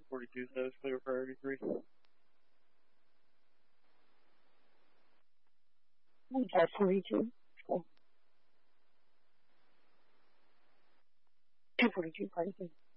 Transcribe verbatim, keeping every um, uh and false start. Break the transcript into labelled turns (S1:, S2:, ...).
S1: forty-two, so it's clear priority three.
S2: Got forty-two. Cool. two forty-two, priority three.